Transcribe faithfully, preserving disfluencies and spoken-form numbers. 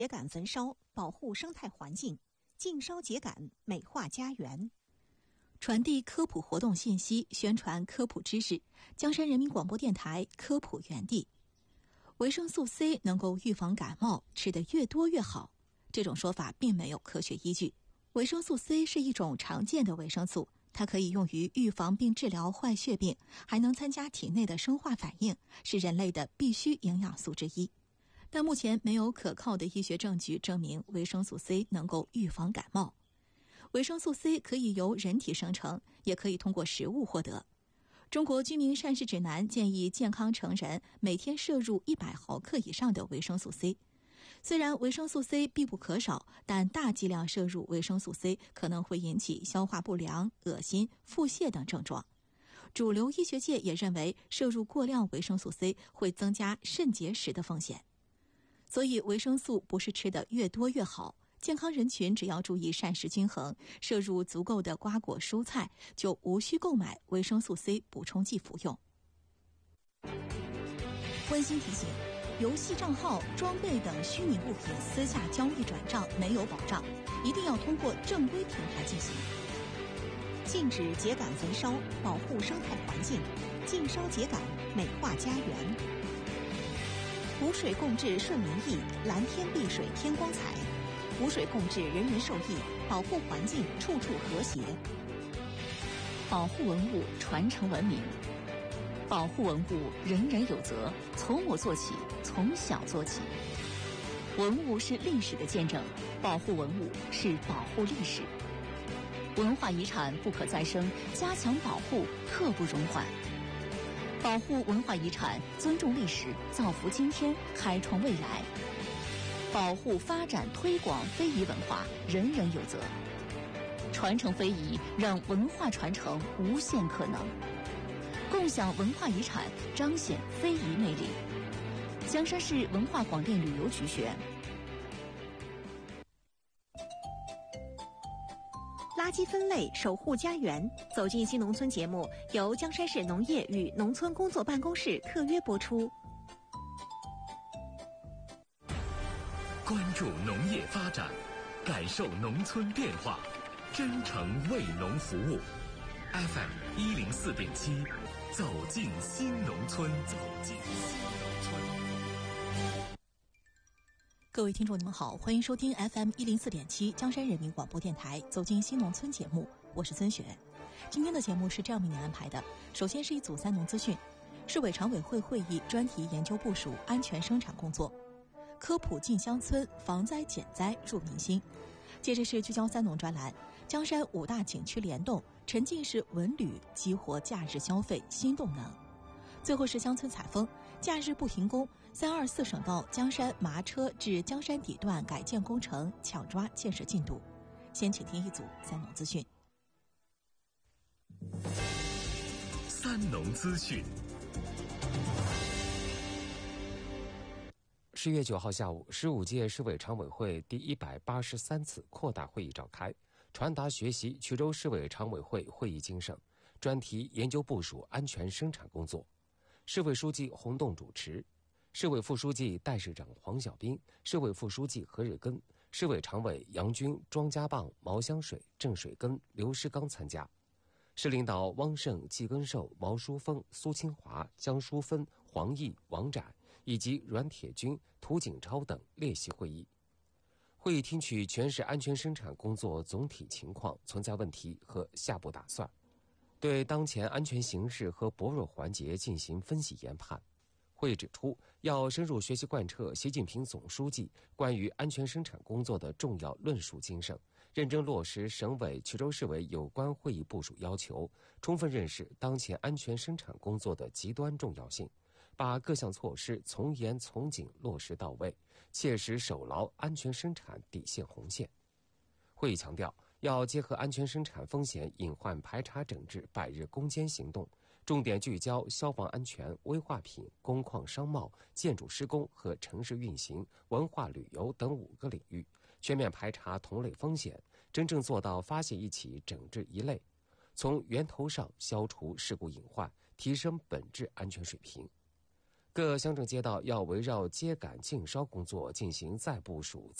秸秆焚烧，保护生态环境；禁烧秸秆，美化家园。传递科普活动信息，宣传科普知识。江山人民广播电台科普园地。维生素 C 能够预防感冒，吃得越多越好。这种说法并没有科学依据。维生素 C 是一种常见的维生素，它可以用于预防并治疗坏血病，还能参加体内的生化反应，是人类的必需营养素之一。但目前没有可靠的医学证据证明维生素 C 能够预防感冒。维生素 C 可以由人体生成，也可以通过食物获得。中国居民膳食指南建议健康成人每天摄入一百毫克以上的维生素 C。虽然维生素 C 必不可少，但大剂量摄入维生素 C 可能会引起消化不良、恶心、腹泻等症状。主流医学界也认为，摄入过量维生素 C 会增加肾结石的风险。所以维生素不是吃得越多越好，健康人群只要注意膳食均衡，摄入足够的瓜果蔬菜，就无需购买维生素 C 补充剂服用。温馨提醒，游戏账号、装备等虚拟物品私下交易转账没有保障，一定要通过正规平台进行。禁止秸秆焚烧，保护生态环境；禁烧秸秆，美化家园。湖水共治顺民意，蓝天碧水天光彩。湖水共治人人受益，保护环境处处和谐。 保护文物，传承文明。保护文物，人人有责，从我做起，从小做起。文物是历史的见证，保护文物是保护历史。文化遗产不可再生，加强保护刻不容缓。保护文化遗产，尊重历史，造福今天，开创未来。保护、发展、推广非遗文化，人人有责。传承非遗，让文化传承无限可能。共享文化遗产，彰显非遗魅力。江山市文化广电旅游局选。 垃圾分类，守护家园。走进新农村节目由江山市农业与农村工作办公室特约播出。 关注农业发展，感受农村变化，真诚为农服务。F M 一零四点七，走进新农村，走进新农村。 各位听众，你们好，欢迎收听 F M 一零四点七江山人民广播电台《走进新农村》节目，我是孙雪。今天的节目是这样为您安排的：首先是一组三农资讯，市委常委会会议专题研究部署安全生产工作。科普进乡村，防灾减灾入民心。接着是聚焦三农专栏，江山五大景区联动，沉浸式文旅激活假日消费新动能。最后是乡村采风，假日不停工，三二四省道江山麻车至江山底段改建工程抢抓建设进度。先请听一组三农资讯。 三农资讯。 十月九号下午，十五届市委常委会第一百八十三次扩大会议召开，传达学习衢州市委常委会会议精神，专题研究部署安全生产工作。市委书记洪栋主持，市委副书记、代市长黄小兵，市委副书记何日根，市委常委杨军、庄家棒、毛香水、郑水根、刘世刚参加。市领导汪胜、季根寿、毛淑峰、苏清华、江淑芬、黄毅、王展以及阮铁军、涂景超等列席会议。会议听取全市安全生产工作总体情况、存在问题和下步打算，对当前安全形势和薄弱环节进行分析研判。会议指出，要深入学习贯彻习近平总书记关于安全生产工作的重要论述精神，认真落实省委、衢州市委有关会议部署要求，充分认识当前安全生产工作的极端重要性，把各项措施从严从紧落实到位，切实守牢安全生产底线红线。会议强调，要结合安全生产风险隐患排查整治百日攻坚行动，重点聚焦消防安全、危化品、工矿商贸、建筑施工和城市运行、文化旅游等五个领域，全面排查同类风险，真正做到发现一起整治一类，从源头上消除事故隐患，提升本质安全水平。 各乡镇街道要围绕秸秆禁烧工作进行再部署